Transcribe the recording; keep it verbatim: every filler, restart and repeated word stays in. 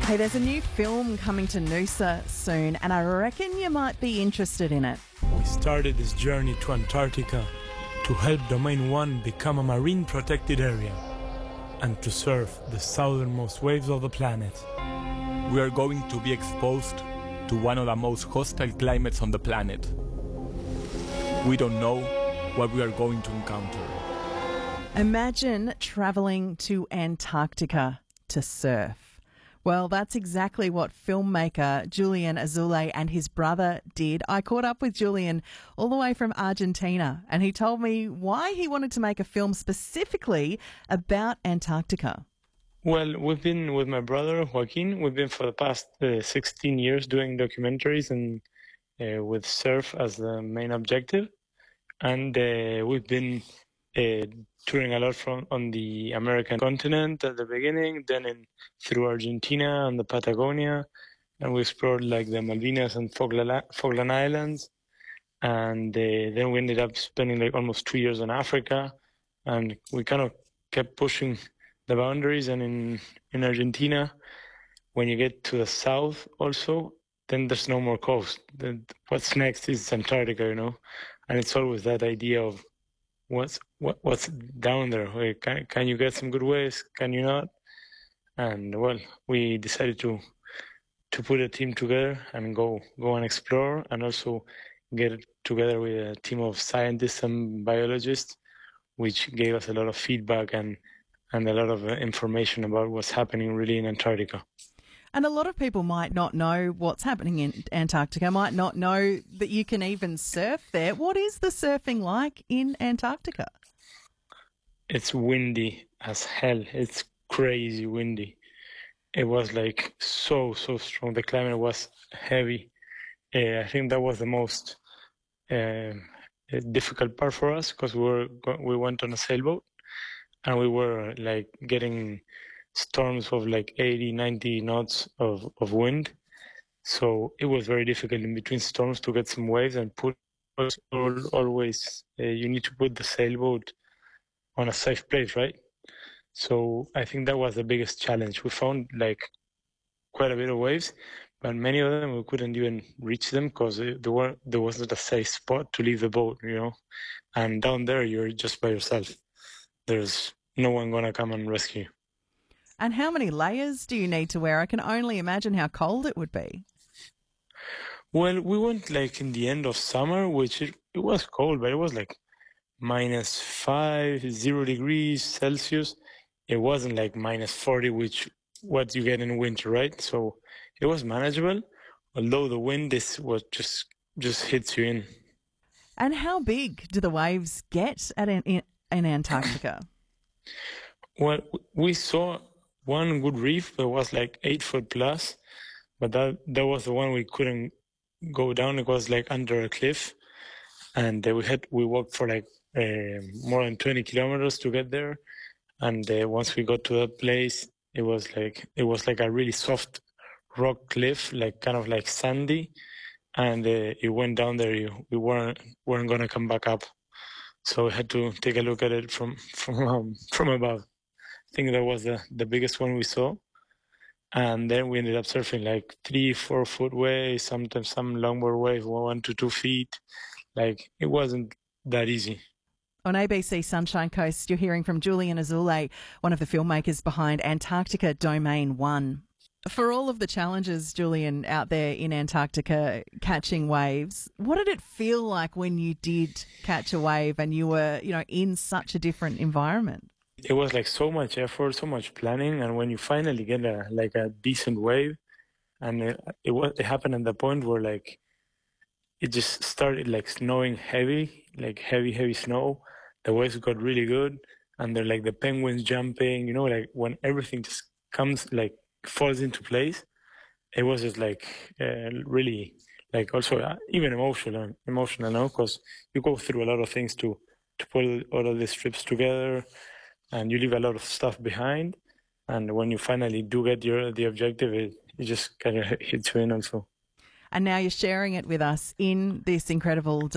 Hey, there's a new film coming to Noosa soon, and I reckon you might be interested in it. We started this journey to Antarctica to help Domain one become a marine protected area and to surf the southernmost waves of the planet. We are going to be exposed to one of the most hostile climates on the planet. We don't know what we are going to encounter. Imagine travelling to Antarctica to surf. Well, that's exactly what filmmaker Julian Azule and his brother did. I caught up with Julian all the way from Argentina, and he told me why he wanted to make a film specifically about Antarctica. Well, we've been with my brother Joaquin. We've been for the past uh, sixteen years doing documentaries and uh, with surf as the main objective. And uh, we've been uh, touring a lot from on the American continent at the beginning, then in through Argentina and the Patagonia, and we explored like the Malvinas and Falkland, Falkland Islands, and uh, then we ended up spending like almost two years in Africa, and we kind of kept pushing the boundaries. And in in Argentina, when you get to the south, also, then there's no more coast. Then what's next is Antarctica, you know, and it's always that idea of what's what, what's down there. Like, can can you get some good waves? Can you not? And well, we decided to to put a team together and go go and explore, and also get together with a team of scientists and biologists, which gave us a lot of feedback and and a lot of information about what's happening really in Antarctica. And a lot of people might not know what's happening in Antarctica, might not know that you can even surf there. What is the surfing like in Antarctica? It's windy as hell. It's crazy windy. It was like so, so strong. The climate was heavy. Uh, I think that was the most uh, difficult part for us, because we were we went on a sailboat and we were like getting storms of like eighty, ninety knots of, of wind. So it was very difficult in between storms to get some waves and put always, uh, you need to put the sailboat on a safe place, right? So I think that was the biggest challenge. We found like quite a bit of waves, but many of them we couldn't even reach them because there, were, there wasn't a safe spot to leave the boat, you know. And down there, you're just by yourself. There's no one going to come and rescue you. And how many layers do you need to wear? I can only imagine how cold it would be. Well, we went like in the end of summer, which it, it was cold, but it was like minus five, zero degrees Celsius. It wasn't like minus forty, which what you get in winter, right? So it was manageable, although the wind is what just just hits you in. And how big do the waves get at in, in, in Antarctica? Well, we saw one good reef that was like eight foot plus, but that that was the one we couldn't go down. It was like under a cliff, and uh, we had we walked for like uh, more than twenty kilometers to get there. And uh, once we got to that place, it was like it was like a really soft rock cliff, like kind of like sandy, and uh, it went down there. You, we weren't weren't gonna come back up, so we had to take a look at it from from um, from above. I think that was the, the biggest one we saw. And then we ended up surfing like three, four foot waves, sometimes some longboard wave, one to two feet. Like it wasn't that easy. On A B C Sunshine Coast, you're hearing from Julian Azule, one of the filmmakers behind Antarctica Domain one. For all of the challenges, Julian, out there in Antarctica catching waves, what did it feel like when you did catch a wave and you were, you know, in such a different environment? It was like so much effort, so much planning, and when you finally get a like a decent wave, and it it, was, it happened at the point where like it just started like snowing heavy, like heavy, heavy snow. The waves got really good, and they're like the penguins jumping, you know, like when everything just comes, like falls into place. It was just like uh, really, like also uh, even emotional, emotional now, because you go through a lot of things to to pull all of these trips together, and you leave a lot of stuff behind. And when you finally do get your the objective, it, it just kind of hits you in also. And now you're sharing it with us in this incredible